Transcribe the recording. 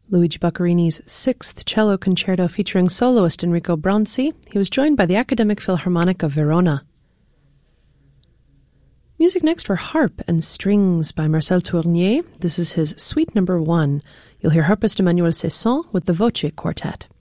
Luigi Boccherini's Sixth Cello Concerto featuring soloist Enrico Bronzi. He was joined by the Academic Philharmonic of Verona. Music next for Harp and Strings by Marcel Tournier. This is his Suite No. 1. You'll hear harpist Emmanuel Cesson with the Voce Quartet.